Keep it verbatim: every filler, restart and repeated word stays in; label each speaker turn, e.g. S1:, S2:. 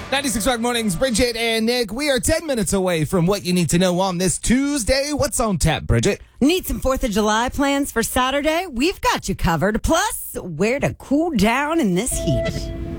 S1: ninety-six Rock Mornings, Bridget and Nick. We are ten minutes away from what you need to know on this Tuesday. What's on tap, Bridget?
S2: Need some fourth of July plans for Saturday? We've got you covered. Plus, where to cool down in this heat.